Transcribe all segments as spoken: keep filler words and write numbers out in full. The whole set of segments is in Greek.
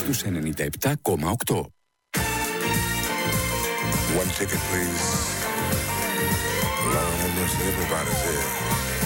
στους ενενήντα επτά κόμμα οκτώ. One ticket, please. Lord have mercy, everybody's here.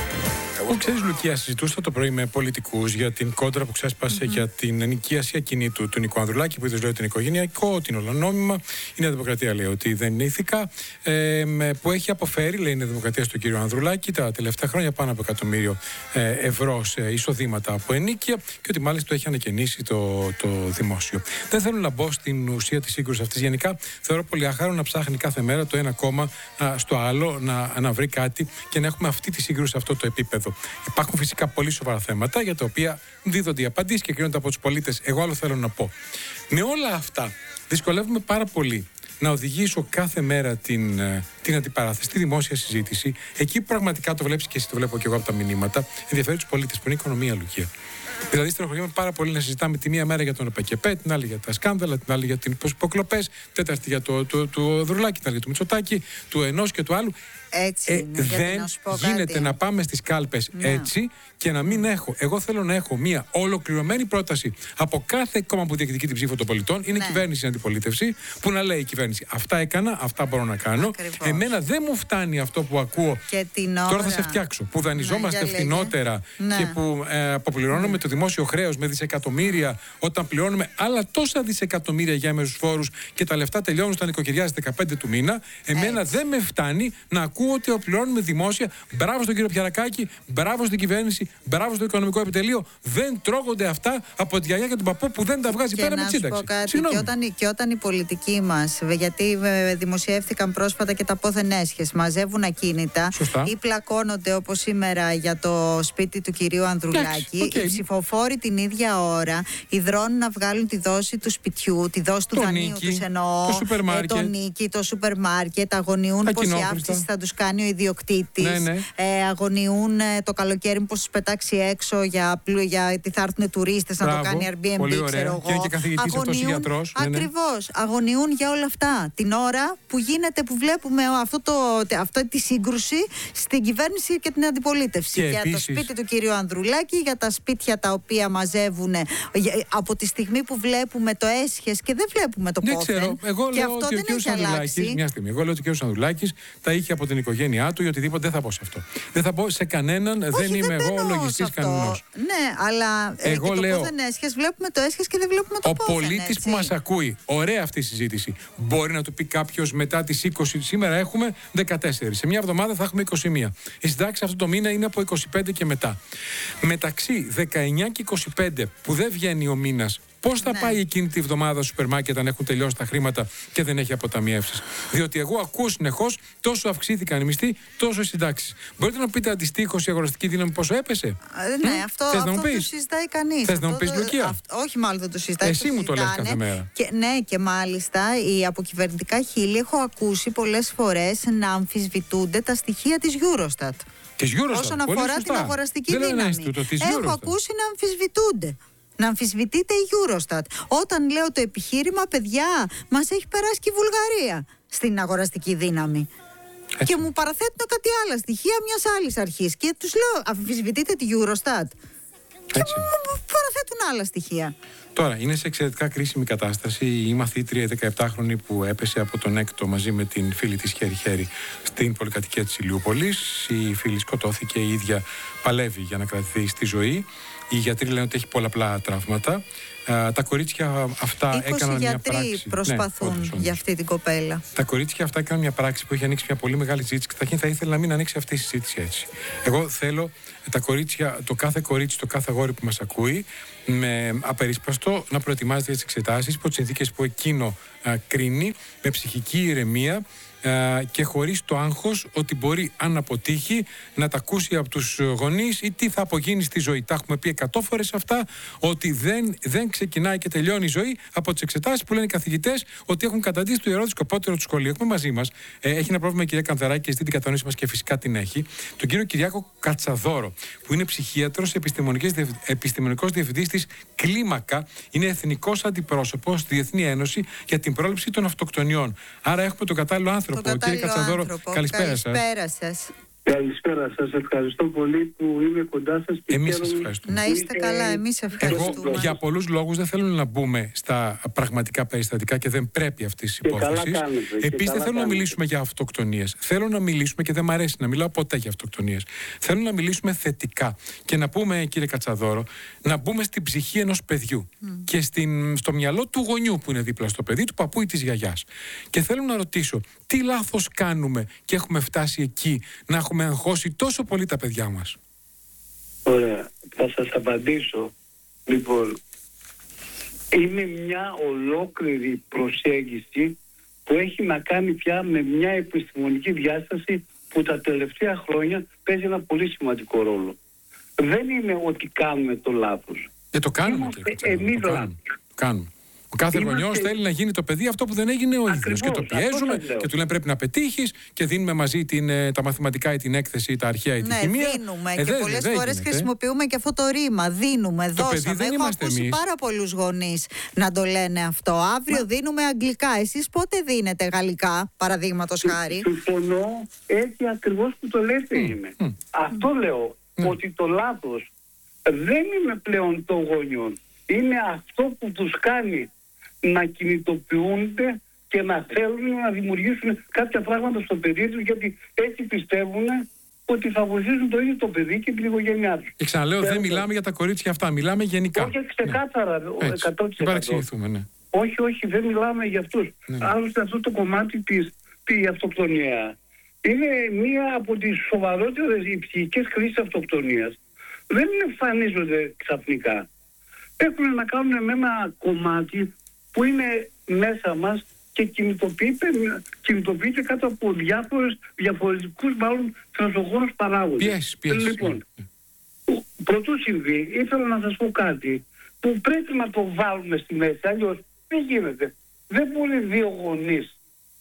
Που ξέρεις, Λουκία, συζητούσα το πρωί με πολιτικούς για την κόντρα που ξέσπασε mm-hmm. για την ενοικίαση ακινήτου του Νίκου Ανδρουλάκη, που είδες λέει ότι είναι οικογενειακό, ότι είναι ολονόμημα. Η Νέα Δημοκρατία λέει ότι δεν είναι ηθικά. Ε, που έχει αποφέρει, λέει η Νέα Δημοκρατία στον κύριο Ανδρουλάκη, τα τελευταία χρόνια πάνω από εκατομμύριο ε, ευρώ σε εισοδήματα από ενοίκια και ότι μάλιστα το έχει ανακαινήσει το, το δημόσιο. Δεν θέλω να μπω στην ουσία της σύγκρουσης αυτής. Γενικά θεωρώ πολύ αχάρο να ψάχνει κάθε μέρα το ένα κόμμα α, στο άλλο να, να βρει κάτι και να έχουμε αυτή τη σύγκρουση σε αυτό το επίπεδο. Υπάρχουν φυσικά πολύ σοβαρά θέματα για τα οποία δίδονται οι απαντήσεις και κρίνονται από τους πολίτες. Εγώ άλλο θέλω να πω. Με όλα αυτά, δυσκολεύομαι πάρα πολύ να οδηγήσω κάθε μέρα την, την αντιπαράθεση, τη δημόσια συζήτηση, εκεί που πραγματικά το βλέπεις και εσύ, το βλέπω και εγώ από τα μηνύματα, ενδιαφέρει τους πολίτες, που είναι η οικονομία, Λουκία. Δηλαδή, στενοχωριέμαι πάρα πολύ να συζητάμε τη μία μέρα για τον ΕΠΑΚΕΠΕ, την άλλη για τα σκάνδαλα, την άλλη για την υποκλοπές, τέταρτη για το, το, το, το Ανδρουλάκη, την άλλη για το Μητσοτάκη, του ενός και του άλλου. Έτσι ε, είναι, δεν να γίνεται κάτι. να πάμε στις κάλπες ναι. έτσι και να μην έχω. Εγώ θέλω να έχω μια ολοκληρωμένη πρόταση από κάθε κόμμα που διεκδικεί την ψήφο των πολιτών. Είναι ναι. κυβέρνηση, είναι αντιπολίτευση, που να λέει η κυβέρνηση αυτά έκανα, αυτά μπορώ να κάνω. Ακριβώς. Εμένα δεν μου φτάνει αυτό που ακούω. Και την ώρα... Τώρα θα σε φτιάξω. Που δανειζόμαστε ναι, φθηνότερα ναι. και που ε, αποπληρώνουμε ναι. το δημόσιο χρέος με δισεκατομμύρια όταν πληρώνουμε άλλα τόσα δισεκατομμύρια για έμεσους φόρους και τα λεφτά τελειώνουν στα νοικοκυριά στις δεκαπέντε του μήνα. Εμένα Έτσι. δεν με φτάνει να ακούω ότι πληρώνουμε δημόσια. Μπράβο στον κύριο Πιαρακάκη, μπράβο στην κυβέρνηση, μπράβο στο οικονομικό επιτελείο. Δεν τρώγονται αυτά από τη γιαγιά και τον παππού που δεν τα βγάζει και πέρα με τη σύνταξη. σύνταξη. Και όταν, και όταν οι πολιτικοί μας, γιατί δημοσιεύθηκαν πρόσφατα και τα πόθεν έσχες, μαζεύουν ακίνητα Σωστά. ή πλακώνονται όπως σήμερα για το σπίτι του κυρίου Ανδρουλάκη, okay. οι ψηφοφόροι την ίδια ώρα ιδρώνουν να βγάλουν τη δόση του σπιτιού, τη δόση του το δανείου νίκη, τους εννοώ, το σούπερ μάρκετ, το νίκη, το σούπερ μάρκετ, αγωνιούν πως η αύξηση θα τους κάνει ο ιδιοκτήτης, ναι, ναι. ε, αγωνιούν ε, το καλοκαίρι πως τους πετάξει έξω για, γιατί θα έρθουν τουρίστες να το κάνει Airbnb, ξέρω εγώ. Και είναι και καθηγητής αυτός ο γιατρός. Ακριβώς, ναι, ναι. αγωνιούν για όλα αυτά την ώρα που γίνεται, που βλέπουμε αυτό το, αυτό τη σύγκρουση στην κυβέρνηση και την αντιπολίτευση. Και για επίσης... το σπίτι του κυρίου Ανδρουλάκη, για τα σπίτια τα οποία μαζεύουν από τη στιγμή που βλέπουμε το έσχες και δεν βλέπουμε το πόθεν. Δεν ξέρω. Εγώ και λέω αυτό ότι ο κύριος Ανδρουλάκης, μια στιγμή, εγώ λέω ότι ο κύριος Ανδρουλάκης τα είχε από την οικογένειά του ή οτιδήποτε. Δεν θα πω σε αυτό. Δεν θα πω σε κανέναν. Όχι, δεν είμαι δεν εγώ λογιστής κανενός. Ναι, αλλά εγώ και λέω, το πόθεν έσχες, βλέπουμε το έσχες και δεν βλέπουμε το ο πόθεν. Ο πολίτης που μας ακούει, ωραία αυτή η συζήτηση. Μπορεί να του πει κάποιος μετά τις είκοσι, σήμερα έχουμε δεκατέσσερα. Σε μια εβδομάδα θα έχουμε είκοσι μία. Η συντάξη αυτό το μήνα είναι από είκοσι πέντε και μετά. Μεταξύ δεκαεννιά και είκοσι πέντε που δεν βγαίνει ο μήνας, πώς θα ναι. πάει εκείνη τη βδομάδα στο σούπερ μάρκετ αν έχουν τελειώσει τα χρήματα και δεν έχει αποταμιεύσεις? Διότι εγώ ακούω συνεχώς τόσο αυξήθηκαν οι μισθοί, τόσο οι συντάξεις. Μπορείτε να μου πείτε αντιστοίχως η αγοραστική δύναμη πόσο έπεσε? Ναι, mm? αυτό, αυτό το συζητάει κανείς. Θες να μου πεις, Λουκία? Όχι, μάλλον δεν το συζητάει. Εσύ το μου το λες κάθε μέρα. Και, ναι, και μάλιστα οι αποκυβερνητικά χείλη έχω ακούσει πολλές φορές να αμφισβητούνται τα στοιχεία της Eurostat. Της Eurostat. Όσον αφορά την αγοραστική δεν δύναμη. Το, το, έχω ακούσει να αμφισβητούνται. Να αμφισβητείται η Eurostat. Όταν λέω το επιχείρημα, παιδιά, μας έχει περάσει και η Βουλγαρία στην αγοραστική δύναμη. Έτσι. Και μου παραθέτουν κάτι άλλα στοιχεία μιας άλλης αρχής. Και τους λέω, αμφισβητείτε τη Eurostat. Και Έτσι. μου παραθέτουν άλλα στοιχεία. Τώρα, είναι σε εξαιρετικά κρίσιμη κατάσταση η μαθήτρια η δεκαεπτάχρονη που έπεσε από τον έκτο μαζί με την φίλη της χέρι-χέρι στην πολυκατοικία της Ηλιούπολης. Η φίλη σκοτώθηκε, η ίδια παλεύει για να κρατηθεί στη ζωή. Οι γιατροί λένε ότι έχει πολλαπλά τραύματα. Uh, τα κορίτσια αυτά έκαναν μια πράξη. είκοσι γιατροί προσπαθούν ναι, όντως, όντως. για αυτή την κοπέλα. Τα κορίτσια αυτά έκαναν μια πράξη που έχει ανοίξει μια πολύ μεγάλη συζήτηση. Καταρχήν θα ήθελα να μην ανοίξει αυτή η συζήτηση έτσι. Εγώ θέλω τα κορίτσια, το κάθε κορίτσι, το κάθε αγόρι που μας ακούει, με απερίσπαστο να προετοιμάζεται για τις εξετάσεις υπό τις συνθήκες που εκείνο uh, κρίνει, με ψυχική ηρεμία. Uh, και χωρίς το άγχος ότι μπορεί, αν αποτύχει, να τα ακούσει από τους γονείς ή τι θα απογίνει στη ζωή. Τα έχουμε πει εκατό φορές αυτά, ότι δεν, δεν ξεκινάει και τελειώνει η ζωή από τις εξετάσεις που λένε οι καθηγητές ότι έχουν καταντήσει το ιερό δισκοπότερο του σχολείου. Έχουμε μαζί μας, ε, έχει ένα πρόβλημα η κυρία Κανδεράκη και ζητεί την κατανόηση μας και φυσικά την έχει, τον κύριο Κυριάκο Κατσαδόρο, που είναι ψυχίατρος, επιστημονικός διευθυντής της Κλίμακα, είναι εθνικός αντιπρόσωπος στη Διεθνή Ένωση για την πρόληψη των αυτοκτονιών. Άρα έχουμε τον κατάλληλο άνθρωπο. Το Κύριε Κατσαδόρο, άνθρωπο. καλησπέρα σας. Καλησπέρα σας. Καλησπέρα σας, ευχαριστώ πολύ που είμαι κοντά σας. Εμείς σας ευχαριστούμε. Να είστε καλά, εμείς ευχαριστούμε. Εγώ για πολλούς λόγους δεν θέλω να μπούμε στα πραγματικά περιστατικά και δεν πρέπει αυτής της υπόθεσης. Επίσης δεν θέλω να μιλήσουμε για αυτοκτονίες. Θέλω να μιλήσουμε, και δεν μ' αρέσει να μιλάω ποτέ για αυτοκτονίες, θέλω να μιλήσουμε θετικά και να πούμε, κύριε Κατσαδόρο, να μπούμε στην ψυχή ενός παιδιού mm. και στην, στο μυαλό του γονιού που είναι δίπλα στο παιδί, του παππού ή της γιαγιάς. Και θέλω να ρωτήσω, τι λάθος κάνουμε και έχουμε φτάσει εκεί να έχουμε αγχώσει τόσο πολύ τα παιδιά μας? Ωραία, θα σας απαντήσω. Λοιπόν, είναι μια ολόκληρη προσέγγιση που έχει να κάνει πια με μια επιστημονική διάσταση που τα τελευταία χρόνια παίζει ένα πολύ σημαντικό ρόλο. Δεν είναι ότι κάνουμε το λάθος. Και το κάνουμε. Εμείς το κάνουμε. Το κάνουμε. Ο κάθε Είμαστε... γονιός θέλει να γίνει το παιδί αυτό που δεν έγινε ο ίδιος. Και το πιέζουμε και του λένε πρέπει να πετύχεις και δίνουμε μαζί την, τα μαθηματικά ή την έκθεση, τα αρχαία ή την ναι, χημεία. Ναι, δίνουμε. Ε, και δε, πολλές δε, φορές γίνεται. χρησιμοποιούμε και αυτό το ρήμα. Δίνουμε, το δώσαμε. δεν Έχω ακούσει εμείς. πάρα πολλούς γονείς να το λένε αυτό. Αύριο Μα... δίνουμε αγγλικά. Εσείς πότε δίνετε γαλλικά, παραδείγματος χάρη? Συμφωνώ, έτσι ακριβώς που το λέτε mm. είναι. Mm. Αυτό λέω, mm. ότι το λάθος δεν είναι πλέον των γονιών. Είναι αυτό που τους κάνει να κινητοποιούνται και να θέλουν να δημιουργήσουν κάποια πράγματα στο παιδί τους, γιατί έτσι πιστεύουν ότι θα βοηθήσουν το ίδιο το παιδί και την οικογένειά τους. Και ξαναλέω, δεν μιλάμε για τα κορίτσια αυτά, μιλάμε γενικά. Όχι, ξεκάθαρα, ναι. εκατό τοις εκατό. Ναι. Όχι, όχι, δεν μιλάμε για αυτούς. Ναι. Άλλωστε αυτό το κομμάτι της η αυτοκτονία είναι μία από τις σοβαρότερες ψυχικές κρίσεις αυτοκτονίας. Δεν εμφανίζονται ξαφνικά. Έχουν να κάνουν με ένα κομμάτι που είναι μέσα μας και κινητοποιείται, κινητοποιείται κάτω από διάφορες, διαφορετικούς μάλλον φυσιολογικούς παράγοντες. Πιέσεις, πιέσεις. Λοιπόν, πρωτού συμβεί, ήθελα να σας πω κάτι που πρέπει να το βάλουμε στη μέση, αλλιώς δεν γίνεται. Δεν μπορεί δύο γονείς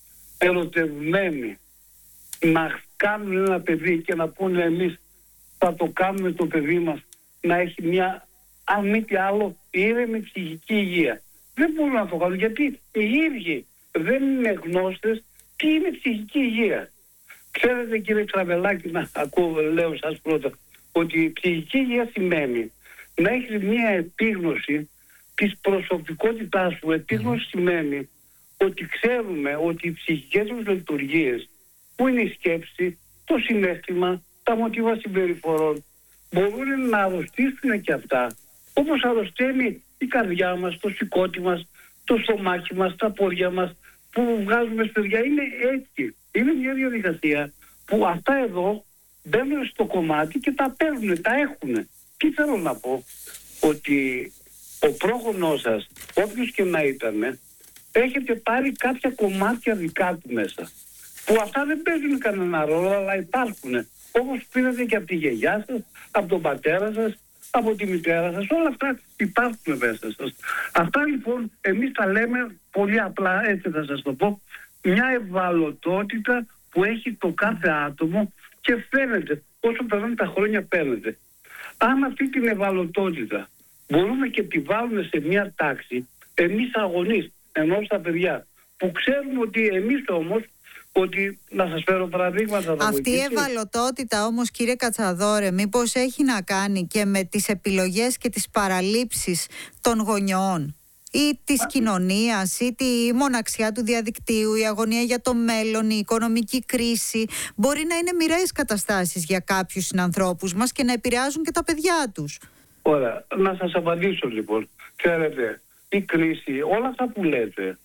ερωτευμένοι να κάνουν ένα παιδί και να πούνε εμείς θα το κάνουμε το παιδί μας να έχει μια, αν μη τι άλλο, ήρεμη ψυχική υγεία. Δεν μπορούν να το κάνουν, γιατί οι ίδιοι δεν είναι γνώστες τι είναι ψυχική υγεία. Ξέρετε, κύριε Τσαβελάκη, να ακούω, λέω σας πρώτα, ότι η ψυχική υγεία σημαίνει να έχεις μια επίγνωση της προσωπικότητάς σου. Επίγνωση mm. σημαίνει ότι ξέρουμε ότι οι ψυχικές μας λειτουργίες, που είναι η σκέψη, το συναίσθημα, τα μοτίβα συμπεριφορών, μπορούν να αρρωστήσουν και αυτά, όπως αρρωσταίνει η καρδιά μας, το σηκώτη μας, το στομάχι μας, τα πόδια μας, που βγάζουμε σπεριά. Είναι έτσι. Είναι μια διαδικασία που αυτά εδώ μπαίνουν στο κομμάτι και τα παίρνουν, τα έχουν. Τι θέλω να πω? Ότι ο πρόγονός σας, όποιος και να ήταν, έχετε πάρει κάποια κομμάτια δικά του μέσα, που αυτά δεν παίζουν κανένα ρόλο, αλλά υπάρχουν. Όπως πήρατε και από τη γιαγιά σας, από τον πατέρα σας, από τη μητέρα σας, όλα αυτά υπάρχουν μέσα σας. Αυτά λοιπόν εμείς τα λέμε πολύ απλά, έτσι θα σας το πω, μια ευαλωτότητα που έχει το κάθε άτομο και φαίνεται, όσο περνάνε τα χρόνια φαίνεται. Αν αυτή την ευαλωτότητα μπορούμε και τη βάλουμε σε μια τάξη, εμείς αγωνείς, ενώ στα παιδιά, που ξέρουμε ότι εμείς όμως, ότι να σας φέρω παραδείγματα. Αυτή η ευαλωτότητα όμως, κύριε Κατσαδόρε, μήπως έχει να κάνει και με τις επιλογές και τις παραλήψεις των γονιών ή της Α, κοινωνίας ή τη μοναξιά του διαδικτύου, η αγωνία για το μέλλον, η οικονομική κρίση? Μπορεί να είναι μοιραίες καταστάσεις για κάποιους συνανθρώπους μας και να επηρεάζουν και τα παιδιά τους. Ωραία, να σας απαντήσω λοιπόν. Ξέρετε, η κρίση, όλα αυτά που λέτε,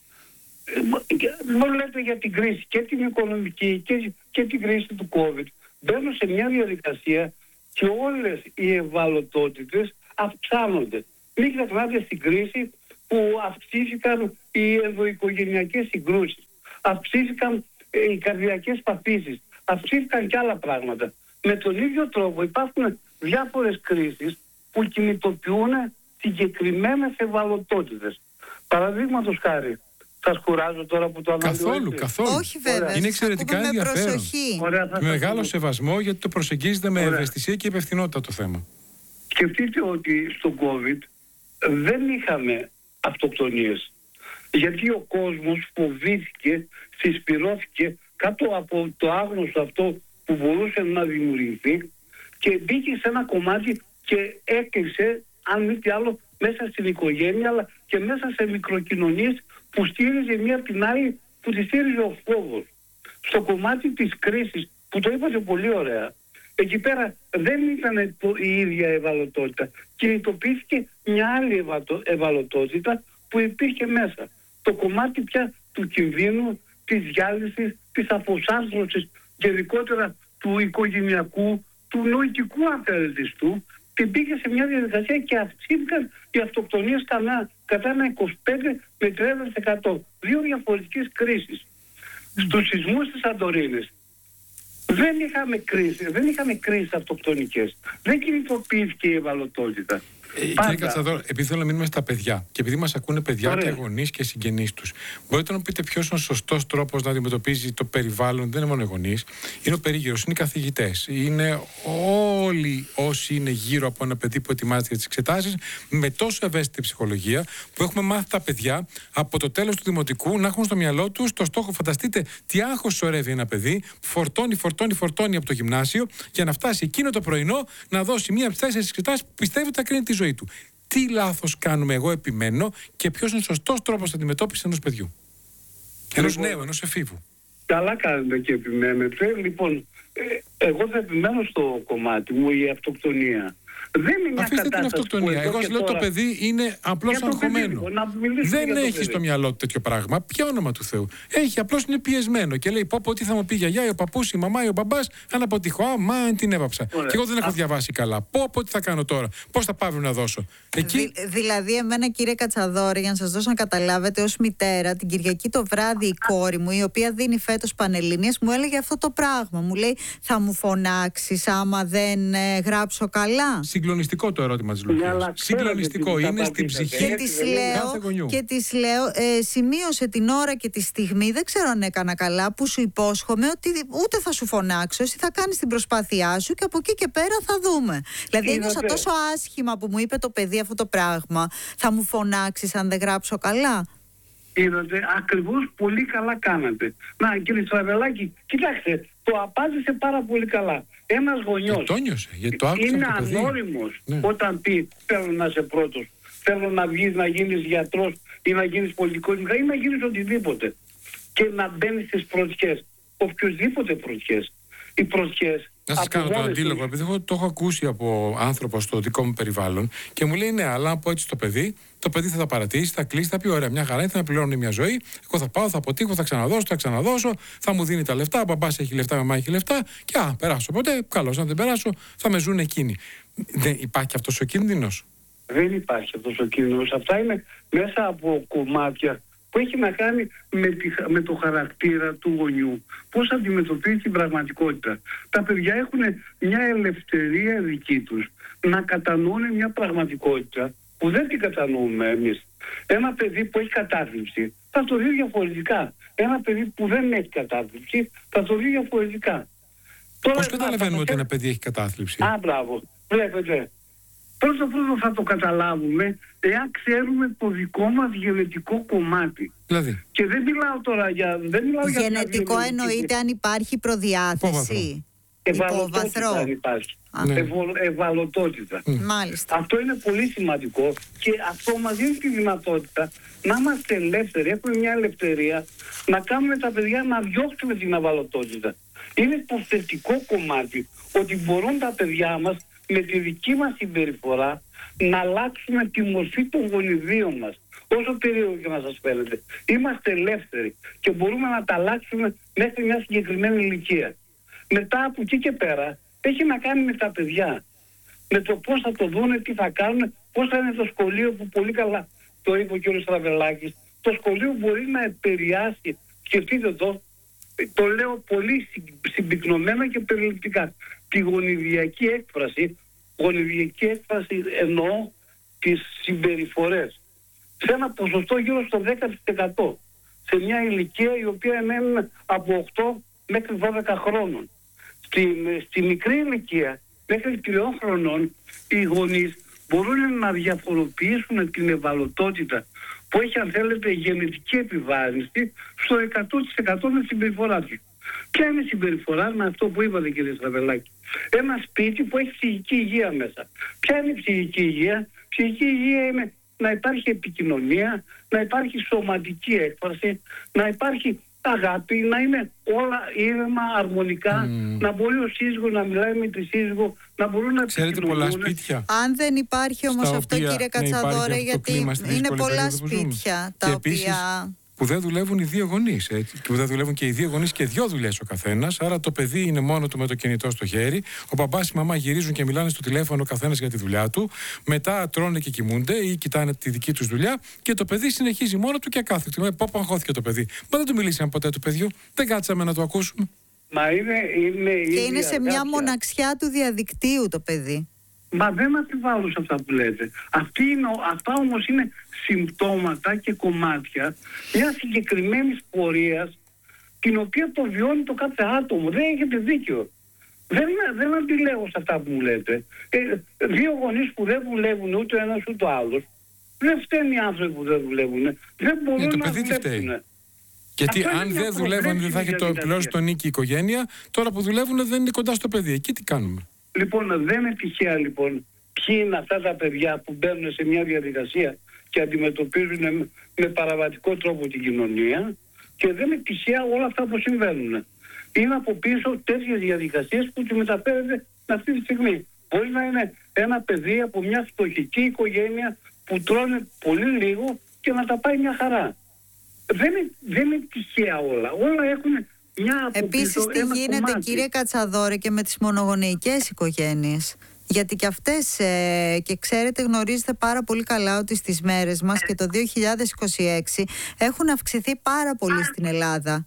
μου λέτε για την κρίση και την οικονομική και, και την κρίση του COVID, μπαίνουν σε μια διαδικασία και όλες οι ευαλωτότητες αυξάνονται. Μην ξεχνάτε στην κρίση που αυξήθηκαν οι ενδοοικογενειακές συγκρούσεις, αυξήθηκαν οι καρδιακές παθήσεις, αυξήθηκαν και άλλα πράγματα. Με τον ίδιο τρόπο υπάρχουν διάφορες κρίσεις που κινητοποιούν συγκεκριμένες ευαλωτότητες. Παραδείγματος χάρη, σας κουράζω τώρα που το αναλύω. Καθόλου, καθόλου. Όχι βέβαια. Είναι εξαιρετικά ενδιαφέρον. Ωραία, με μεγάλο σεβασμό, γιατί το προσεγγίζετε με Ωραία. ευαισθησία και υπευθυνότητα το θέμα. Σκεφτείτε ότι στο COVID δεν είχαμε αυτοκτονίες. Γιατί ο κόσμος φοβήθηκε, συσπυρώθηκε κάτω από το άγνωστο αυτό που που μπορούσε να δημιουργηθεί και μπήκε σε ένα κομμάτι και έκλεισε, αν μη τι άλλο, μέσα στην οικογένεια, αλλά και μέσα σε μικροκοινωνίες που στήριζε μία από την άλλη, που τη στήριζε ο φόβος. Στο κομμάτι της κρίσης, που το είπατε πολύ ωραία, εκεί πέρα δεν ήταν το, η ίδια ευαλωτότητα. Κινητοποιήθηκε μια άλλη ευαλω, ευαλωτότητα που υπήρχε μέσα. Το κομμάτι πια του κινδύνου, της διάλυσης, της αποσάρθρωσης, γενικότερα του οικογενειακού, του νοητικού απελτιστού, και πήγε σε μια διαδικασία και αυξήθηκαν οι αυτοκτονίες κατά, κατά ένα είκοσι πέντε με τριάντα τοις εκατό. Δύο διαφορετικές κρίσεις. Mm. Στους σεισμούς της Σαντορίνης δεν είχαμε κρίση, δεν είχαμε κρίσεις αυτοκτονικές. Δεν κινητοποιήθηκε η ευαλωτότητα. Ε, κύριε Κατσαδόρ, επειδή θέλω να μείνουμε στα παιδιά και επειδή μας ακούνε παιδιά Ωραία. και γονείς και συγγενείς τους, μπορείτε να μου πείτε ποιος είναι ο σωστός τρόπος να αντιμετωπίζει το περιβάλλον? Δεν είναι μόνο οι γονείς, είναι ο περίγυρος, είναι οι καθηγητές, είναι όλοι όσοι είναι γύρω από ένα παιδί που ετοιμάζεται για τις εξετάσεις, με τόσο ευαίσθητη ψυχολογία, που έχουμε μάθει τα παιδιά από το τέλος του δημοτικού να έχουν στο μυαλό τους το στόχο. Φανταστείτε τι άγχος σωρεύει ένα παιδί που φορτώνει, φορτώνει, φορτώνει από το γυμνάσιο για να φτάσει εκείνο το πρωινό να δώσει μία από τις τέσσερις εξετάσεις που πιστεύει ότι θα κρίνει τη ζωή του. Τι λάθος κάνουμε, εγώ επιμένω, και ποιος είναι ο σωστός τρόπος αντιμετώπισης ενός παιδιού? Ενός λοιπόν, νέου, ενός εφήβου. Καλά κάνετε και επιμένετε. Λοιπόν, ε, εγώ θα επιμένω στο κομμάτι μου, η αυτοκτονία. Δεν είναι μια Αφήστε την αυτοκτονία. Εγώ σας λέω τώρα... το παιδί είναι απλώς αγχωμένο. Δεν έχει στο μυαλό του τέτοιο πράγμα. Ποιο όνομα του Θεού? Έχει, απλώς είναι πιεσμένο και λέει: Πω, πω, τι θα μου πει η γιαγιά, ο παππούς, η μαμά, ο μπαμπάς, αν αποτύχω. Α, μα την έβαψα. Ωραία. Και εγώ δεν έχω Α... διαβάσει καλά. Πω, πω, τι θα κάνω τώρα. Πώς θα πάω να δώσω. Εκεί... Δη, δηλαδή, εμένα, κύριε Κατσαδόρη, για να σας δώσω να καταλάβετε, ως μητέρα, την Κυριακή το βράδυ η κόρη μου, η οποία δίνει φέτος Πανελλήνιες, μου έλεγε αυτό το πράγμα. Μου λέει: Θα μου φωνάξεις άμα δεν ε, γράψω καλά? Συγκλονιστικό το ερώτημα της Λουκίας. Συγκλονιστικό. Είναι στην ψυχή και της λέω, και της λέω ε, σημείωσε την ώρα και τη στιγμή, δεν ξέρω αν έκανα καλά, που σου υπόσχομαι ότι ούτε θα σου φωνάξω, εσύ θα κάνεις την προσπάθειά σου και από εκεί και πέρα θα δούμε. Δηλαδή ένιωσα τόσο άσχημα που μου είπε το παιδί αυτό το πράγμα. Θα μου φωνάξεις αν δεν γράψω καλά? Είδατε, ακριβώς πολύ καλά κάνατε. Να, κύριε Στραβελάκη, κοιτάξτε, το απάντησε πάρα πολύ καλά. Ένας γονιός το νιώσε, γιατί το είναι ανώριμος ναι. όταν πει: Θέλω να είσαι πρώτος, θέλω να βγεις να γίνεις γιατρός ή να γίνεις πολιτικός ή να γίνεις οτιδήποτε. Και να μπαίνεις στις πρωτιές, οποιοσδήποτε πρωτιές. Οι πρωτιές. Να σας κάνω το αντίλογο, επειδή εγώ το έχω ακούσει από άνθρωπο στο δικό μου περιβάλλον και μου λέει: Ναι, αλλά αν πω έτσι στο παιδί, το παιδί θα τα παρατήσει, θα κλείσει, θα πει: Ωραία, μια χαρά, θα με πληρώνει μια ζωή. Εγώ θα πάω, θα αποτύχω, θα ξαναδώσω, θα ξαναδώσω, θα μου δίνει τα λεφτά. Ο μπαμπάς έχει λεφτά, η μαμά έχει λεφτά. Και α, περάσω ποτέ, καλώς, αν δεν περάσω, θα με ζουν εκείνοι. Δεν υπάρχει αυτός ο κίνδυνος? Δεν υπάρχει αυτός ο κίνδυνος. Αυτά είναι μέσα από κομμάτια που έχει να κάνει με, τη, με το χαρακτήρα του γονιού. Πώς αντιμετωπίζει την πραγματικότητα. Τα παιδιά έχουν μια ελευθερία δική τους να κατανοούν μια πραγματικότητα που δεν την κατανοούμε εμείς. Ένα παιδί που έχει κατάθλιψη θα το δει διαφορετικά. Ένα παιδί που δεν έχει κατάθλιψη θα το δει διαφορετικά. Πώς καταλαβαίνουμε ότι ένα παιδί έχει κατάθλιψη? Α, μπράβο. Βλέπετε. Πρώτα πρώτα θα το καταλάβουμε εάν ξέρουμε το δικό μας γενετικό κομμάτι. Δηλαδή. Και δεν μιλάω τώρα για... Δεν μιλάω γενετικό για εννοείται αν υπάρχει προδιάθεση. Ευαλωτότητα αν υπάρχει. Ναι. Ευο, ευαλωτότητα. Mm. Μάλιστα. Αυτό είναι πολύ σημαντικό και αυτό μας δίνει τη δυνατότητα να είμαστε ελεύθεροι. Έχουμε μια ελευθερία να κάνουμε τα παιδιά να διώξουμε την ευαλωτότητα. Είναι το θετικό κομμάτι ότι μπορούν τα παιδιά μας με τη δική μας συμπεριφορά να αλλάξουμε τη μορφή των γονιδίων μας. Όσο περίοδο και να σας φαίνεται. Είμαστε ελεύθεροι και μπορούμε να τα αλλάξουμε μέχρι μια συγκεκριμένη ηλικία. Μετά από εκεί και πέρα έχει να κάνει με τα παιδιά. Με το πώς θα το δούνε, τι θα κάνουν, πώς θα είναι το σχολείο που πολύ καλά το είπε ο κ. Στραβελάκης. Το σχολείο μπορεί να επηρεάσει, σκεφτείτε το, το λέω πολύ συμπυκνωμένα και περιληπτικά, τη γονιδιακή έκφραση. Γονιδιακή έκφραση εννοώ τις συμπεριφορές. Σε ένα ποσοστό γύρω στο δέκα τοις εκατό. Σε μια ηλικία η οποία είναι από οκτώ μέχρι δώδεκα χρόνων. Στη, στη μικρή ηλικία, μέχρι τριών χρονών, οι γονείς μπορούν να διαφοροποιήσουν την ευαλωτότητα που έχει, αν θέλετε, γενετική επιβάρυνση στο εκατό τοις εκατό με τη συμπεριφορά τους. Ποια είναι η συμπεριφορά με αυτό που είπατε, κύριε Στραβελάκη? Ένα σπίτι που έχει ψυχική υγεία μέσα. Ποια είναι η ψυχική υγεία? Ψυχική υγεία είναι να υπάρχει επικοινωνία, να υπάρχει σωματική έκφραση, να υπάρχει αγάπη, να είναι όλα ήρεμα, αρμονικά, mm. να μπορεί ο σύζυγος να μιλάει με τη σύζυγο, να μπορούν να Ξέρετε πολλά σπίτια. Αν δεν υπάρχει όμως αυτό, οποία, κύριε Κατσαδόρε, γιατί είναι πολλά σπίτια τα και οποία... Επίσης, που δεν δουλεύουν οι δύο γονείς, έτσι, που δεν δουλεύουν και οι δύο γονείς και δύο δουλειές ο καθένας. Άρα το παιδί είναι μόνο του με το κινητό στο χέρι. Ο μπαμπάς, η μαμά γυρίζουν και μιλάνε στο τηλέφωνο ο καθένας για τη δουλειά του. Μετά τρώνε και κοιμούνται ή κοιτάνε τη δική τους δουλειά. Και το παιδί συνεχίζει μόνο του και κάθε στιγμή. Πόπο αγχώθηκε το παιδί. Μα δεν του μιλήσαμε ποτέ του παιδιού. Δεν κάτσαμε να το ακούσουμε. Μα είναι, είναι και είναι σε μια κάποια... μοναξιά του διαδικτύου το παιδί. Μα δεν αμφιβάλλω σε αυτά που λέτε. Αυτή είναι, αυτά όμως είναι συμπτώματα και κομμάτια μια συγκεκριμένη πορείας, την οποία το βιώνει το κάθε άτομο. Δεν έχετε δίκιο. Δεν, δεν αντιλέγω σε αυτά που μου λέτε. Ε, δύο γονείς που δεν δουλεύουν ούτε ο ένας ούτε ο άλλος, δεν φταίνουν οι άνθρωποι που δεν δουλεύουν. Δεν μπορούν το να παιδί δουλεύουν. Γιατί αυτό αν δεν δουλεύουν δεν θα έχει το πληρώσει το νίκη η οικογένεια. Τώρα που δουλεύουν δεν είναι κοντά στο παιδί. Εκεί τι κάνουμε? Λοιπόν, δεν είναι τυχαία λοιπόν ποιοι είναι αυτά τα παιδιά που μπαίνουν σε μια διαδικασία και αντιμετωπίζουν με, με παραβατικό τρόπο την κοινωνία, και δεν είναι τυχαία όλα αυτά που συμβαίνουν. Είναι από πίσω τέτοιες διαδικασίες που του μεταφέρεται αυτή τη στιγμή. Μπορεί να είναι ένα παιδί από μια φτωχική οικογένεια που τρώνε πολύ λίγο και να τα πάει μια χαρά. Δεν είναι, δεν είναι τυχαία όλα. Όλα έχουν μια από Επίσης, πίσω τι ένα γίνεται, κομμάτι. Κύριε Κατσαδόρε, και με τις μονογονεϊκές οικογένειες? Γιατί και αυτές, ε, και ξέρετε, γνωρίζετε πάρα πολύ καλά ότι στις μέρες μας και το δύο χιλιάδες είκοσι έξι έχουν αυξηθεί πάρα πολύ στην Ελλάδα.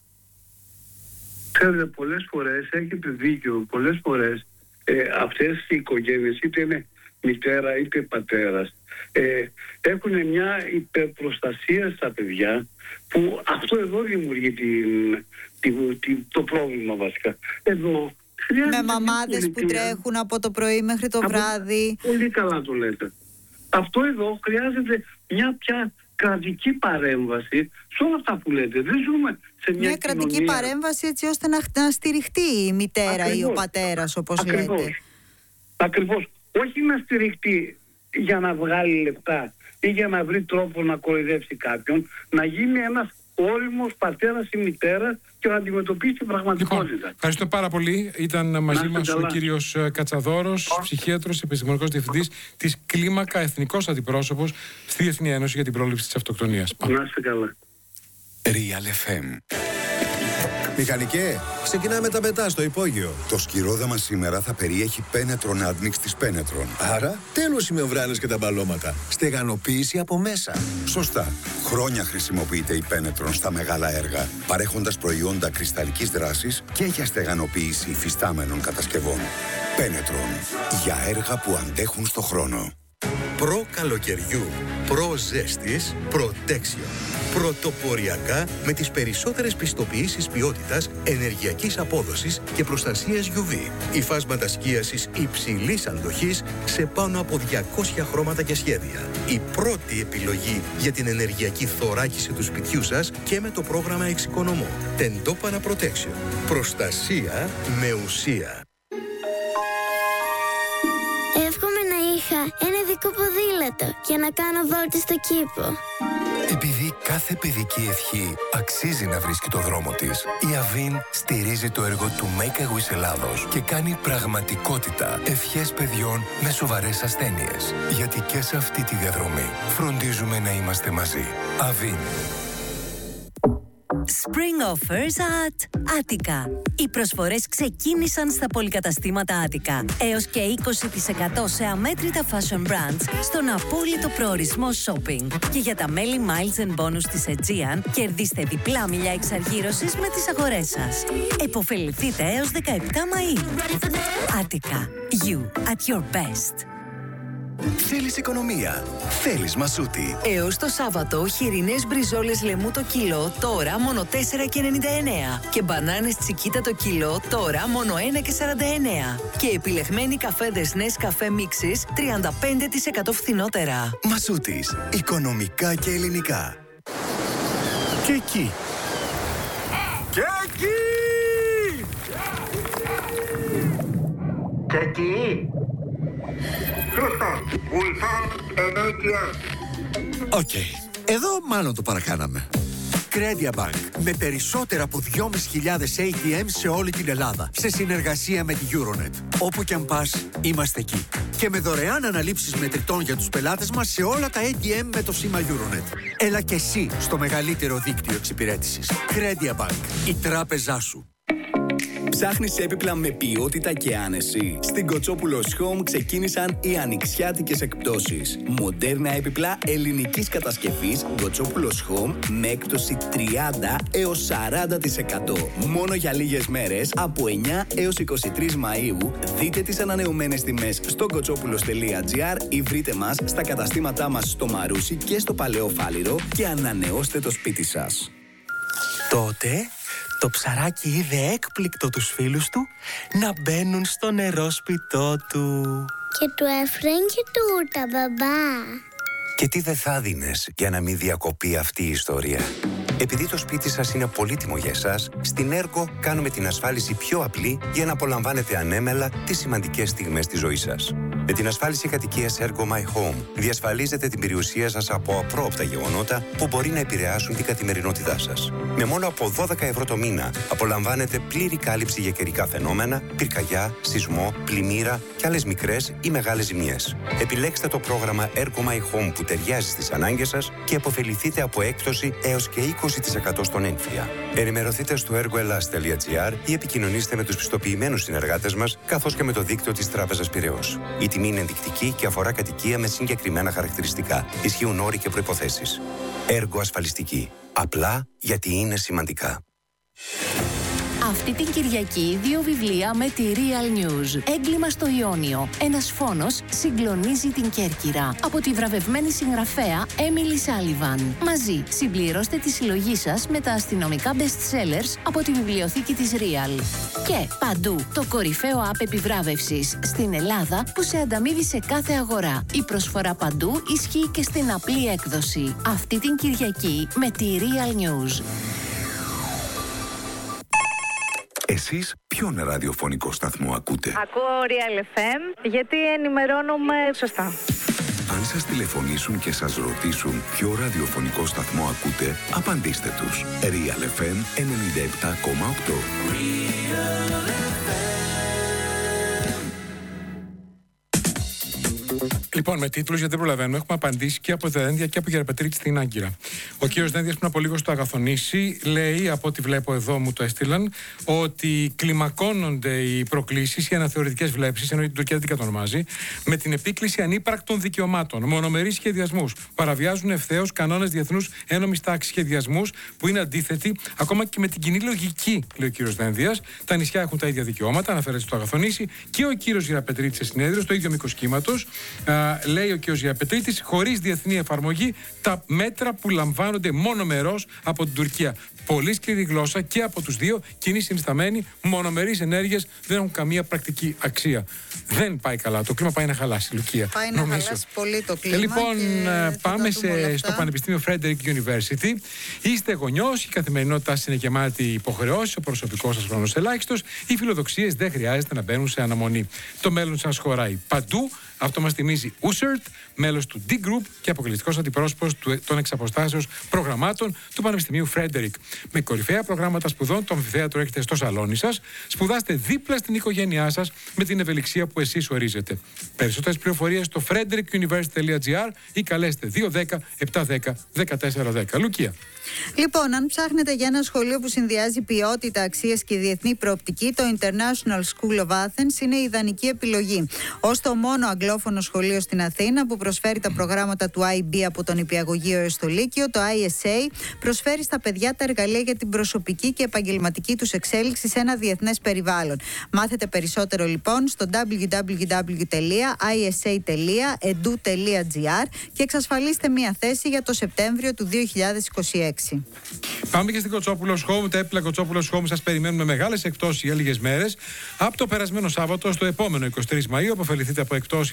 Ξέρετε, πολλές φορές έχετε δίκιο. Πολλές φορές ε, αυτές οι οικογένειες, είτε είναι μητέρα είτε πατέρας, ε, έχουν μια υπερπροστασία στα παιδιά, που αυτό εδώ δημιουργεί την, την, την, το πρόβλημα βασικά. Εδώ με μαμάδες που τρέχουν από το πρωί μέχρι το από... βράδυ. Πολύ καλά το λέτε. Αυτό εδώ χρειάζεται μια πια κρατική παρέμβαση σε όλα αυτά που λέτε. Δεν ζούμε σε μια, μια κρατική κοινωνία... παρέμβαση έτσι ώστε να, να στηριχτεί η μητέρα Ακριβώς. ή ο πατέρας, όπως Ακριβώς. λέτε. Ακριβώς. Όχι να στηριχτεί για να βγάλει λεπτά ή για να βρει τρόπο να κοροϊδεύσει κάποιον, να γίνει ένας όριμος πατέρας ή μητέρα και να αντιμετωπίσει την πραγματικότητα. Λοιπόν, ευχαριστώ πάρα πολύ. Ήταν μαζί μας καλά. ο κύριος Κατσαδόρος, oh. ψυχίατρος, επιστημονικός διευθυντής της Κλίμακα, εθνικός αντιπρόσωπος στη Διεθνή Ένωση για την Πρόληψη της Αυτοκτονίας. Να είστε καλά. Real εφ εμ. Μηχανικέ, ξεκινάμε τα πετά στο υπόγειο. Το σκυρόδαμα σήμερα θα περιέχει Πένετρον Admix της Πένετρον. Άρα, τέλος οι μεμβράνες και τα μπαλώματα. Στεγανοποίηση από μέσα. Σωστά. Χρόνια χρησιμοποιείται η Πένετρον στα μεγάλα έργα, παρέχοντας προϊόντα κρυσταλλικής δράσης και για στεγανοποίηση υφιστάμενων κατασκευών. Πένετρον. Για έργα που αντέχουν στο χρόνο. Προ καλοκαιριού, προ ζέστης, Protection. Πρωτοποριακά με τις περισσότερες πιστοποιήσεις ποιότητας, ενεργειακής απόδοσης και προστασίας γιου βι. Υφάσματα σκίασης υψηλής αντοχής σε πάνω από διακόσια χρώματα και σχέδια. Η πρώτη επιλογή για την ενεργειακή θωράκιση του σπιτιού σας και με το πρόγραμμα Εξοικονομώ. Τεντόπανα Protection. Προστασία με ουσία. Εύχομαι να είχα ένα δικό ποδήλατο για να κάνω βόλτες στο κήπο. Επειδή κάθε παιδική ευχή αξίζει να βρίσκει το δρόμο της, η Αβίν στηρίζει το έργο του Make a Wish Ελλάδος και κάνει πραγματικότητα ευχές παιδιών με σοβαρές ασθένειες. Γιατί και σε αυτή τη διαδρομή φροντίζουμε να είμαστε μαζί. Αβίν. Spring offers at Attica. Οι προσφορές ξεκίνησαν στα πολυκαταστήματα Attica. Έως και είκοσι τοις εκατό σε αμέτρητα fashion brands στον απόλυτο προορισμό shopping. Και για τα μέλη Miles and Bonus της Aegean, κερδίστε διπλά μιλιά εξαργύρωσης με τις αγορές σας. Εποφεληθείτε έως δεκαεπτά Μαΐου. Attica. You at your best. Θέλεις οικονομία. Θέλεις Μασούτη. Έως το Σάββατο, χοιρινές μπριζόλες λεμού το κιλό, τώρα μόνο τέσσερα και ενενήντα εννέα. Και μπανάνες τσικίτα το κιλό, τώρα μόνο ένα και σαράντα εννέα. Και επιλεγμένοι καφέδες Nescafé Mixes, τριάντα πέντε τοις εκατό φθηνότερα. Μασούτης. Οικονομικά και ελληνικά. Και εκεί. Και εκεί. Και εκεί. Χρήστο, Ουλφάν ενέκεια. Οκ, εδώ μάλλον το παρακάναμε. Credia Bank, με περισσότερα από δυόμισι χιλιάδες έι τι εμ σε όλη την Ελλάδα, σε συνεργασία με τη Euronet. Όπου κι αν πας, είμαστε εκεί. Και με δωρεάν αναλήψεις μετρητών για τους πελάτες μας σε όλα τα έι τι εμ με το σήμα Euronet. Έλα και εσύ στο μεγαλύτερο δίκτυο εξυπηρέτησης. Credia Bank, η τράπεζά σου. Ψάχνεις έπιπλα με ποιότητα και άνεση? Στην Κοτσόπουλος Home ξεκίνησαν οι ανοιξιάτικες εκπτώσεις. Μοντέρνα έπιπλα ελληνικής κατασκευής Κοτσόπουλος Home με έκπτωση τριάντα έως σαράντα τοις εκατό. Μόνο για λίγες μέρες, από εννιά έως είκοσι τρεις Μαΐου, δείτε τις ανανεωμένες τιμές στο κοτσόπουλος τελεία τζι άρ ή βρείτε μας στα καταστήματά μας στο Μαρούσι και στο Παλαιό Φάληρο και ανανεώστε το σπίτι σας. Τότε το ψαράκι είδε έκπληκτο τους φίλους του να μπαίνουν στο νερόσπιτό του. Και του έφεραν και τούρτα, μπαμπά. Και τι δεν θα δίνες για να μην διακοπεί αυτή η ιστορία? Επειδή το σπίτι σας είναι πολύτιμο για εσάς, στην Ergo κάνουμε την ασφάλιση πιο απλή για να απολαμβάνετε ανέμελα τις σημαντικές στιγμές της ζωής σας. Με την ασφάλιση κατοικίας Ergo My Home διασφαλίζετε την περιουσία σας από απρόοπτα γεγονότα που μπορεί να επηρεάσουν την καθημερινότητά σας. Με μόνο από δώδεκα ευρώ το μήνα απολαμβάνετε πλήρη κάλυψη για καιρικά φαινόμενα, πυρκαγιά, σεισμό, πλημμύρα και άλλες μικρές ή μεγάλες ζημιές. Επιλέξτε το πρόγραμμα Ergo My Home που ταιριάζει στις ανάγκες σας και αποφεληθείτε από έκπτωση έως και είκοσι τοις εκατό στον έμφυα. Ενημερωθείτε στο ergoelas τελεία τζι άρ ή επικοινωνήστε με τους πιστοποιημένους συνεργάτες μας, καθώς και με το δίκτυο της Τράπεζας Πειραιώς. Η τιμή είναι ενδεικτική και αφορά κατοικία με συγκεκριμένα χαρακτηριστικά. Ισχύουν όροι και προϋποθέσεις. Ergo ασφαλιστική. Απλά γιατί είναι σημαντικά. Αυτή την Κυριακή δύο βιβλία με τη Real News. Έγκλημα στο Ιόνιο. Ένας φόνος συγκλονίζει την Κέρκυρα. Από τη βραβευμένη συγγραφέα Emily Sullivan. Μαζί συμπληρώστε τη συλλογή σας με τα αστυνομικά best sellers από τη βιβλιοθήκη της Real. Και παντού το κορυφαίο app επιβράβευσης στην Ελλάδα που σε ανταμείβει σε κάθε αγορά. Η προσφορά παντού ισχύει και στην απλή έκδοση. Αυτή την Κυριακή με τη Real News. Εσείς ποιον ραδιοφωνικό σταθμό ακούτε? Ακούω Real εφ εμ γιατί ενημερώνομαι σωστά. Αν σας τηλεφωνήσουν και σας ρωτήσουν ποιο ραδιοφωνικό σταθμό ακούτε, απαντήστε τους. Real εφ εμ ενενήντα επτά κόμμα οκτώ. Λοιπόν, με τίτλους γιατί δεν προλαβαίνουμε, έχουμε απαντήσει και από Δένδια και από Γεραπετρίτη στην Άγκυρα. Ο κύριος Δένδιας πριν από λίγο στο Αγαθονήσι λέει, από ό,τι βλέπω εδώ μου το έστειλαν, ότι κλιμακώνονται οι προκλήσεις, οι αναθεωρητικές βλέψεις, ενώ η Τουρκία δεν κατονομάζει, με την επίκληση ανύπαρκτων δικαιωμάτων, μονομερείς σχεδιασμούς. Παραβιάζουν ευθέως κανόνες διεθνούς ένομης τάξης, σχεδιασμούς που είναι αντίθετοι ακόμα και με την κοινή λογική, λέει ο κύριος Δένδιας. Τα νησιά έχουν τα ίδια δικαιώματα, αναφέρεται στο Αγαθονήσι, και ο κύριος Γεραπετρίτη σε συνέδριο, στο ίδιο μήκος κύματος. Λέει ο κ. Γεραπετρίτης, χωρίς διεθνή εφαρμογή, τα μέτρα που λαμβάνονται μονομερώς από την Τουρκία. Πολύ σκληρή γλώσσα και από τους δύο, κοινή συνισταμένη, μονομερείς ενέργειες δεν έχουν καμία πρακτική αξία. Δεν πάει καλά. Το κλίμα πάει να χαλάσει, Λουκία. Πάει να νομίζω. χαλάσει πολύ το κλίμα. Ε, λοιπόν, και πάμε σε, στο Πανεπιστήμιο Frederick University. Είστε γονιός, η καθημερινότητά σας είναι γεμάτη υποχρεώσεις, ο προσωπικός σας χρόνος ελάχιστος, οι φιλοδοξίες δεν χρειάζεται να μπαίνουν σε αναμονή. Το μέλλον σας χωράει παντού. Αυτό μας θυμίζει Ούσερτ, μέλος του D-Group και αποκλειστικός αντιπρόσωπος των εξαποστάσεως προγραμμάτων του Πανεπιστημίου Frederick. Με κορυφαία προγράμματα σπουδών, το αμφιθέατρο έχετε στο σαλόνι σας. Σπουδάστε δίπλα στην οικογένειά σας με την ευελιξία που εσείς ορίζετε. Περισσότερες πληροφορίες στο frederick university τελεία τζι άρ ή καλέστε δύο δέκα επτά δέκα δεκατέσσερα δέκα. Λουκία. Λοιπόν, αν ψάχνετε για ένα σχολείο που συνδυάζει ποιότητα, αξίες και διεθνή προοπτική, το International School of Athens είναι η ιδανική επιλογή. Ως το μόνο αγγλόφωνο σχολείο στην Αθήνα που προσφέρει τα προγράμματα του άι μπι από τον Νηπιαγωγείο έως το Λύκειο, το άι ες έι προσφέρει στα παιδιά τα εργαλεία για την προσωπική και επαγγελματική τους εξέλιξη σε ένα διεθνές περιβάλλον. Μάθετε περισσότερο λοιπόν στο double-u double-u double-u τελεία άι ες έι τελεία edu τελεία τζι άρ και εξασφαλίστε μία θέση για το Σεπτέμβριο του δύο χιλιάδες είκοσι έξι. Πάμε και στην Κοτσόπουλος Home. Τα έπιπλα Κοτσόπουλος Home σας περιμένουν με μεγάλες εκπτώσεις για λίγες μέρες. Από το περασμένο Σάββατο στο επόμενο εικοστή τρίτη Μαΐου, αποφεληθείτε από εκπτώσεις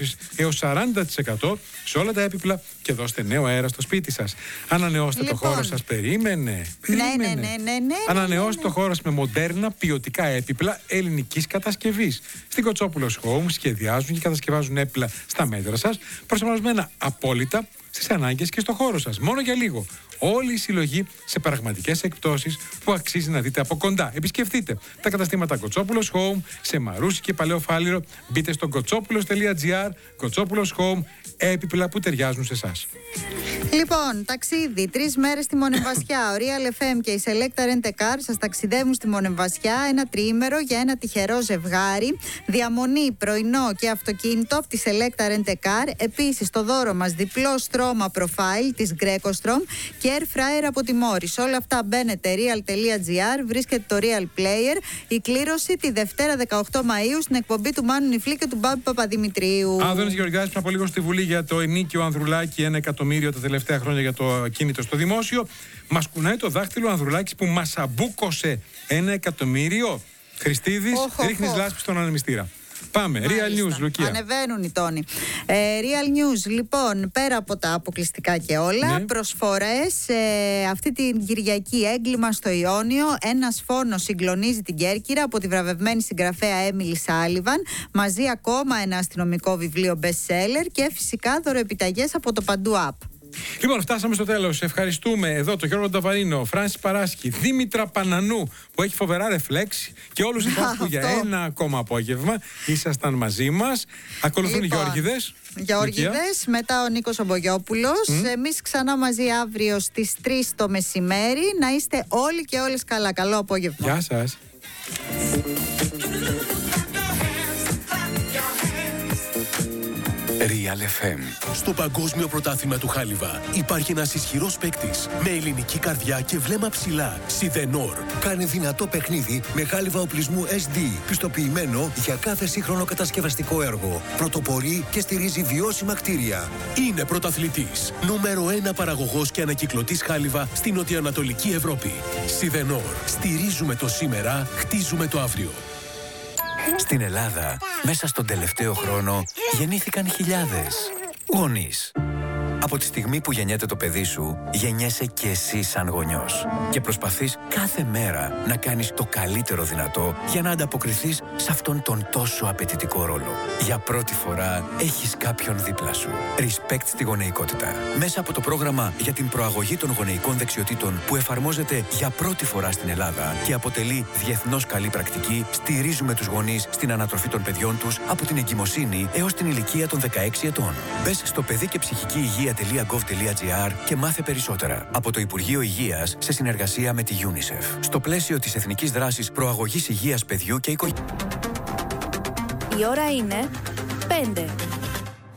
εκπτώσεις έως σαράντα τοις εκατό σε όλα τα έπιπλα και δώστε νέο αέρα στο σπίτι σας. Ανανεώστε λοιπόν το χώρο σας. Περίμενε. Περίμενε. Ναι, ναι, ναι, ναι, ναι, Ανανεώστε ναι, ναι. το χώρο σας με μοντέρνα ποιοτικά έπιπλα ελληνικής κατασκευής. Στην Κοτσόπουλος Home σχεδιάζουν και κατασκευάζουν έπιπλα στα μέτρα σας, προσαρμοσμένα απόλυτα στις ανάγκες και στο χώρο σας. Μόνο για λίγο. Όλη η συλλογή σε πραγματικές εκπτώσεις που αξίζει να δείτε από κοντά. Επισκεφτείτε τα καταστήματα Κοτσόπουλος Home σε Μαρούσι και Παλαιό Φάληρο. Μπείτε στο κοτσόπουλος τελεία τζι άρ. Κοτσόπουλος Home, έπιπλα που ταιριάζουν σε εσάς. Λοιπόν, ταξίδι, τρεις μέρες στη Μονεμβασιά. Ο Real εφ εμ και η Selecta Rent a Car σας ταξιδεύουν στη Μονεμβασιά ένα τριήμερο για ένα τυχερό ζευγάρι. Διαμονή, πρωινό και αυτοκίνητο από τη Selecta Rent a Car. Επίσης, το δώρο μας διπλό στρώμα profile της Greco-Strom και air fryer από τη Morris. Όλα αυτά μπαίνετε real τελεία τζι άρ, βρίσκεται το Real Player. Η κλήρωση τη Δευτέρα δεκαοκτώ Μαΐου στην εκπομπή του Μάνου Νιφλή και του Μπάμπη Παπαδημητρίου. Άδωνης Γεωργιάδης πριν από λίγο στη Βουλή για το ενίκιο Ανδρουλάκη, ένα εκατομμύριο τα τελευταία χρόνια για το ακίνητο στο δημόσιο. Μας κουνάει το δάχτυλο ο Ανδρουλάκης που μας αμπούκωσε ένα εκατομμύριο. Χριστίδης, ρίχνεις λάσπη στον ανεμιστήρα. Πάμε. Μάλιστα. Real News, Λουκία. Ανεβαίνουν οι τόνοι. Ε, Real News, λοιπόν, πέρα από τα αποκλειστικά και όλα, ναι. προσφορές. Ε, αυτή την Κυριακή έγκλημα στο Ιόνιο. Ένας φόνος συγκλονίζει την Κέρκυρα από τη βραβευμένη συγγραφέα Έμιλι Σάλιβαν. Μαζί ακόμα ένα αστυνομικό βιβλίο best seller και φυσικά δωροεπιταγές από το Παντού App. Λοιπόν, φτάσαμε στο τέλος. Ευχαριστούμε εδώ τον Γιώργο Νταβαρίνο, Φράνση Παράσκη, Δήμητρα Πανανού που έχει φοβερά ρεφλέξ και όλους εσάς που για ένα ακόμα απόγευμα ήσασταν μαζί μας. Ακολουθούν λοιπόν, οι Γεώργιδες. Γεώργιδες, μετά ο Νίκος Ομπογιόπουλος. Mm. Εμείς ξανά μαζί αύριο στις τρεις το μεσημέρι. Να είστε όλοι και όλες καλά. Καλό απόγευμα. Γεια σας. Real εφ εμ. Στο Παγκόσμιο Πρωτάθλημα του Χάλιβα υπάρχει ένας ισχυρός παίκτης με ελληνική καρδιά και βλέμμα ψηλά. Σιδενόρ. Κάνει δυνατό παιχνίδι με χάλιβα οπλισμού ες ντι, πιστοποιημένο για κάθε σύγχρονο κατασκευαστικό έργο. Πρωτοπορεί και στηρίζει βιώσιμα κτίρια. Είναι πρωταθλητής. Νούμερο ένα παραγωγός και ανακυκλωτής χάλιβα στην νοτιοανατολική Ευρώπη. Σιδενόρ. Στηρίζουμε το σήμερα, χτίζουμε το αύριο. Στην Ελλάδα, μέσα στον τελευταίο χρόνο, γεννήθηκαν χιλιάδες γονείς. Από τη στιγμή που γεννιέται το παιδί σου, γεννιέσαι και εσύ σαν γονιός. Και προσπαθείς κάθε μέρα να κάνεις το καλύτερο δυνατό για να ανταποκριθείς σε αυτόν τον τόσο απαιτητικό ρόλο. Για πρώτη φορά έχεις κάποιον δίπλα σου. Respect στη γονεϊκότητα. Μέσα από το πρόγραμμα για την προαγωγή των γονεϊκών δεξιοτήτων που εφαρμόζεται για πρώτη φορά στην Ελλάδα και αποτελεί διεθνώς καλή πρακτική, στηρίζουμε τους γονείς στην ανατροφή των παιδιών τους από την εγκυμοσύνη έως την ηλικία των δεκαέξι ετών. Μπες στο παιδί και ψυχική υγεία τελεία γκοβ τελεία τζι άρ και μάθε περισσότερα από το Υπουργείο Υγείας σε συνεργασία με τη UNICEF. Στο πλαίσιο της Εθνικής Δράσης Προαγωγής Υγείας Παιδιού και Οικογένειας. Η ώρα είναι πέντε.